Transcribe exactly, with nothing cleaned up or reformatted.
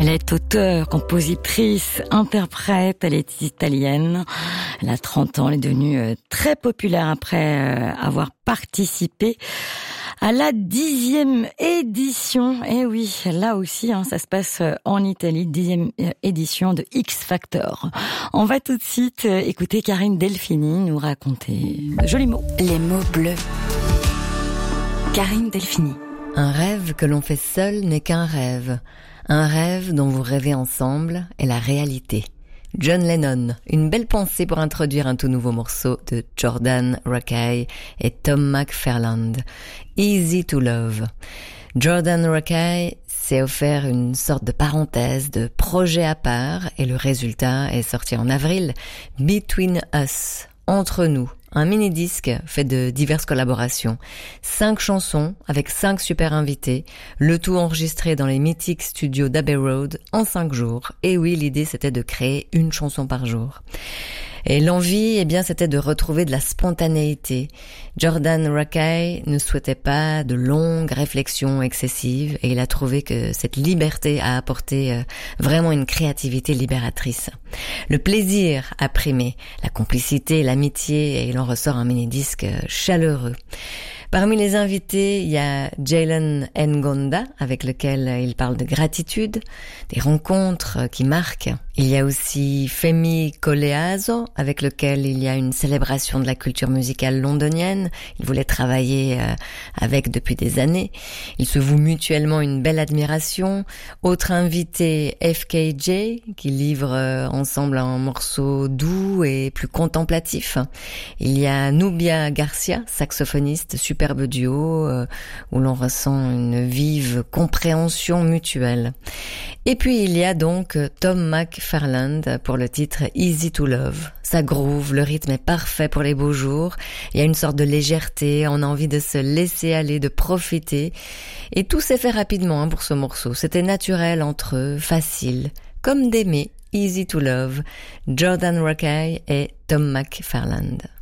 Elle est auteure, compositrice, interprète, elle est italienne. Elle a trente ans, elle est devenue très populaire après avoir participé à la dixième édition. Et oui, là aussi, hein, ça se passe en Italie, dixième édition de X Factor. On va tout de suite écouter Karine Delphini nous raconter de jolis mots. Les mots bleus. Karine Delphini. Un rêve que l'on fait seul n'est qu'un rêve. Un rêve dont vous rêvez ensemble est la réalité. John Lennon, une belle pensée pour introduire un tout nouveau morceau de Jordan Rakei et Tom McFarland. Easy to Love. Jordan Rakei s'est offert une sorte de parenthèse, de projet à part, et le résultat est sorti en avril. Between Us, entre nous. Un mini-disque fait de diverses collaborations. Cinq chansons avec cinq super invités. Le tout enregistré dans les mythiques studios d'Abbey Road en cinq jours. Et oui, l'idée c'était de créer une chanson par jour. Et l'envie, eh bien, c'était de retrouver de la spontanéité. Jordan Rakei ne souhaitait pas de longues réflexions excessives et il a trouvé que cette liberté a apporté euh, vraiment une créativité libératrice. Le plaisir a primé, la complicité, l'amitié, et il en ressort un mini-disque chaleureux. Parmi les invités, il y a Jalen Ngonda, avec lequel il parle de gratitude, des rencontres qui marquent. Il y a aussi Femi Koleazo, avec lequel il y a une célébration de la culture musicale londonienne. Il voulait travailler avec depuis des années. Ils se vouent mutuellement une belle admiration. Autre invité, F K J, qui livre ensemble un morceau doux et plus contemplatif. Il y a Nubia Garcia, saxophoniste, superbe duo, où l'on ressent une vive compréhension mutuelle. Et puis il y a donc Tom McFarland pour le titre Easy to Love. Ça groove, le rythme est parfait pour les beaux jours. Il y a une sorte de légèreté, on a envie de se laisser aller, de profiter. Et tout s'est fait rapidement hein, pour ce morceau. C'était naturel entre eux, facile, comme d'aimer. Easy to Love, Jordan Rakei et Tom McFarland.